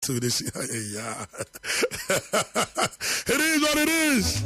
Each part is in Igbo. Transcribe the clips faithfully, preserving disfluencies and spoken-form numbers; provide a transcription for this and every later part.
to this. Yeah. It is what it is.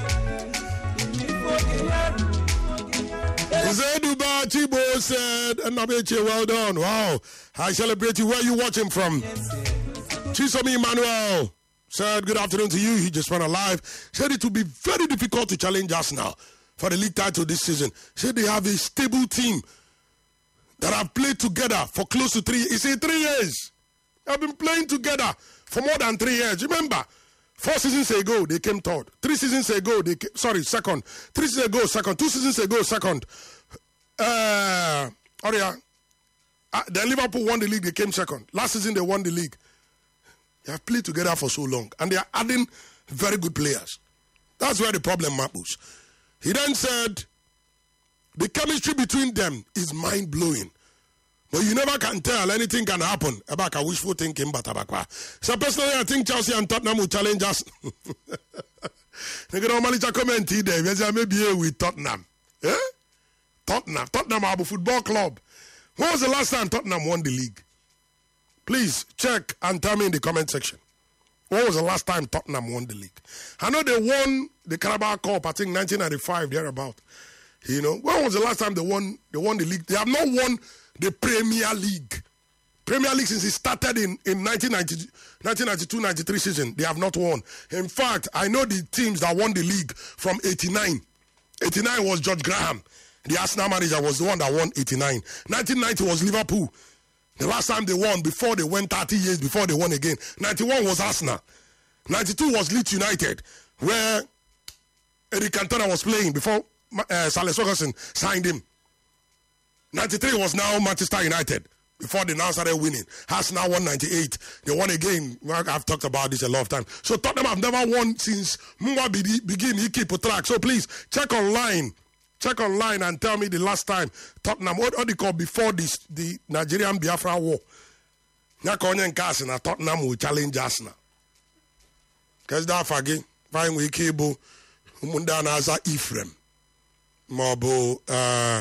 Zeduba Chibo said, and Nabeche, well done. Wow. I celebrate you. Where are you watching from? Chisomi Emmanuel said, good afternoon to you. He just went alive. Said it will be very difficult to challenge us now for the league title this season. Said they have a stable team that have played together for close to three. He said three years. They've been playing together for more than three years. Remember, four seasons ago, they came third. Three seasons ago, they came, sorry, second. Three seasons ago, second. Two seasons ago, second. Uh, oh yeah. Uh, then Liverpool won the league, they came second. Last season, they won the league. They have played together for so long, and they are adding very good players. That's where the problem matters. He then said, the chemistry between them is mind-blowing. But you never can tell. Anything can happen. Abaka wishful thinking, but Abaka. So personally, I think Chelsea and Tottenham will challenge us. They can normally comment there. Maybe here with Tottenham. Eh? Tottenham. Tottenham are a football club. When was the last time Tottenham won the league? Please check and tell me in the comment section. When was the last time Tottenham won the league? I know they won the Carabao Cup, I think nineteen ninety-five, thereabout. You know, when was the last time they won they won the league? They have not won the Premier League. Premier League since it started in, in nineteen ninety-two ninety-three season. They have not won. In fact, I know the teams that won the league from eighty-nine. eighty-nine was George Graham. The Arsenal manager was the one that won eighty-nine. nineteen ninety was Liverpool. The last time they won, before they went thirty years, before they won again. ninety-one was Arsenal. ninety-two was Leeds United, where Eric Cantona was playing before uh, Sir Alex Ferguson signed him. ninety-three was now Manchester United, before they now started winning. Arsenal won ninety-eight. They won again. I've talked about this a lot of times. So Tottenham have never won since Mwa begin. He keep a track. So please, check online. Check online and tell me the last time Tottenham, what, what they call before this, the Nigerian Biafra war. Nyakonye Nkasina, Tottenham will challenge Arsenal. Because that fagi, fine we cable, Umunda Naza Ephraim. Mobo, uh,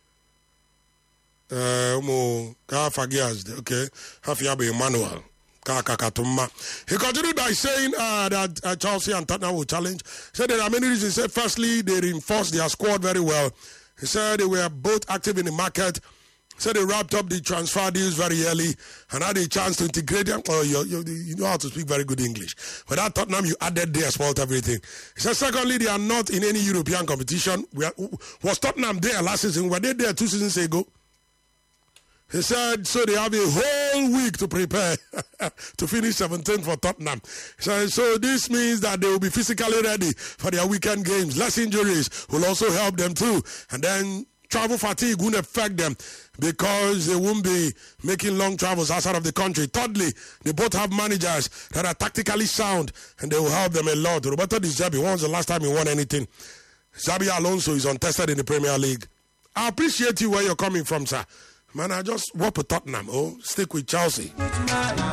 uh, Mo, Kafagias, okay, Hafiabe Emmanuel. He continued by saying uh, that uh, Chelsea and Tottenham will challenge. He said there are many reasons. He said, firstly, they reinforced their squad very well. He said they were both active in the market. He said they wrapped up the transfer deals very early and had a chance to integrate them. Oh, you, you, you know how to speak very good English. But at Tottenham, you added there, spoiled everything. He said, secondly, they are not in any European competition. We are, was Tottenham there last season? Were they there two seasons ago? He said, so they have a whole week to prepare to finish seventeenth for Tottenham. So, so this means that they will be physically ready for their weekend games. Less injuries will also help them too. And then travel fatigue won't affect them because they won't be making long travels outside of the country. Thirdly, they both have managers that are tactically sound and they will help them a lot. Roberto Di Zerbi, when was the last time he won anything? Xabi Alonso is untested in the Premier League. I appreciate you where you're coming from, sir. Man, I just work with Tottenham. Oh, stick with Chelsea.